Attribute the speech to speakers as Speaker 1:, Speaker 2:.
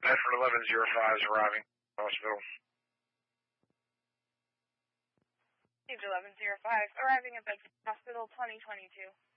Speaker 1: Bedford 1105 is arriving at the hospital.
Speaker 2: Page 1105, arriving at Bedford Hospital 2022.